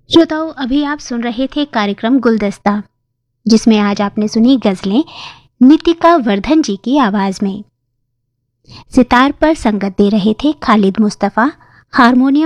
श्रोताओं, अभी आप सुन रहे थे कार्यक्रम गुलदस्ता, जिसमें आज आपने सुनी गजलें नितिका वर्धन जी की आवाज में। सितार पर संगत दे रहे थे खालिद मुस्तफा, हारमोनियम